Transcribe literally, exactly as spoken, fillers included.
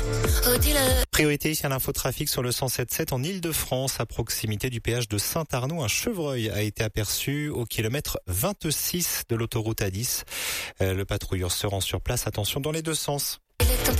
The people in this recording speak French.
Priorité à l'infotrafic sur le cent sept sept en Ile-de-France, à proximité du péage de Saint-Arnaud. Un chevreuil a été aperçu au kilomètre vingt-six de l'autoroute A dix. Le patrouilleur se rend sur place. Attention dans les deux sens.